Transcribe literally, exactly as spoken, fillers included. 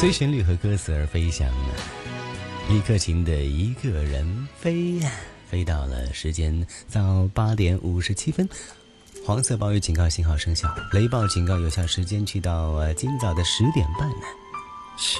随旋律和歌词而飞翔呢。李克勤的一个人飞，飞到了时间到八点五十七分，黄色暴雨警告信号生效，雷暴警告有效时间去到呃今早的十点半呢。